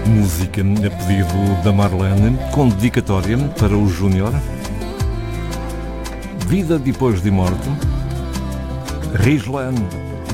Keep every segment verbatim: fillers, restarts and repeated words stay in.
Música a pedido da Marlene, com dedicatória para o Júnior. Vida depois de morte. Rislan.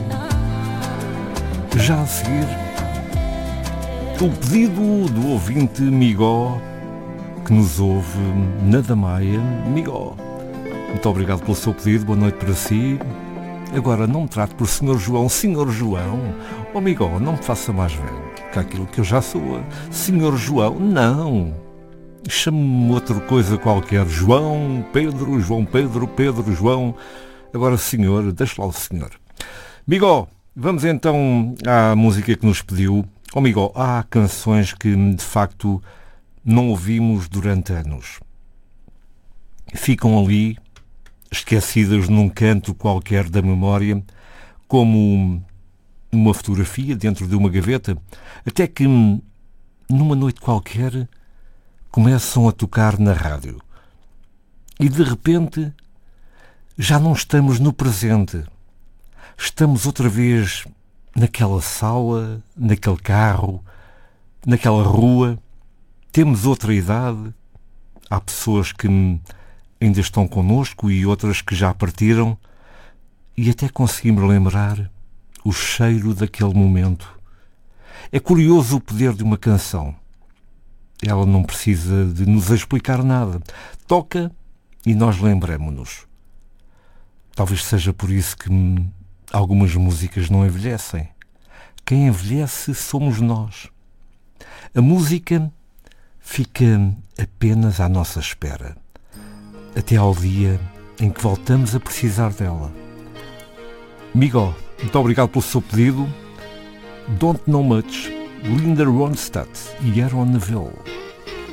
Já a seguir, o pedido do ouvinte Migó, que nos ouve na Damaia. Migó, muito obrigado pelo seu pedido, boa noite para si. Agora não me trate por senhor João, senhor João. Oh Migó, não me faça mais velho que aquilo que eu já sou. senhor João, não. Chame-me outra coisa qualquer. João, Pedro, João Pedro, Pedro, João. Agora senhor, deixa lá o senhor. Migó, vamos então à música que nos pediu. Oh Migó, há canções que de facto não ouvimos durante anos. Ficam ali, esquecidas num canto qualquer da memória, como uma fotografia dentro de uma gaveta, até que, numa noite qualquer, começam a tocar na rádio. E, de repente, já não estamos no presente. Estamos outra vez naquela sala, naquele carro, naquela rua. Temos outra idade. Há pessoas que ainda estão connosco e outras que já partiram, e até conseguimos lembrar o cheiro daquele momento. É curioso o poder de uma canção. Ela não precisa de nos explicar nada. Toca e nós lembramo-nos. Talvez seja por isso que algumas músicas não envelhecem. Quem envelhece somos nós. A música fica apenas à nossa espera, até ao dia em que voltamos a precisar dela. Migó, muito obrigado pelo seu pedido. Don't Know Much, Linda Ronstadt e Aaron Neville.